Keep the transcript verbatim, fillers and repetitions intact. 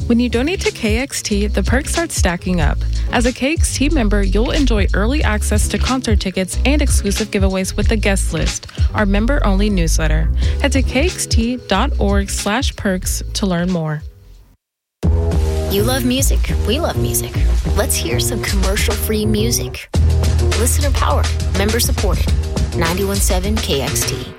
When you donate to K X T, the perks start stacking up. As a K X T member, you'll enjoy early access to concert tickets and exclusive giveaways with the guest list, our member-only newsletter. Head to kxt.org slash perks to learn more. You love music. We love music. Let's hear some commercial-free music. Listener powered, member supported. ninety-one point seven K X T.